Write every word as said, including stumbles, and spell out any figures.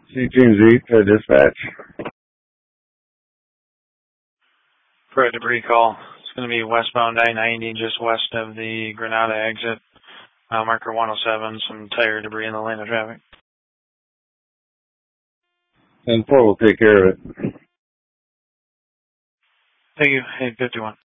C Team Z to dispatch. For a debris call, it's going to be westbound I ninety, just west of the Granada exit, mile marker one oh seven, some tire debris in the lane of traffic. And four will take care of it. Thank you, eight fifty-one.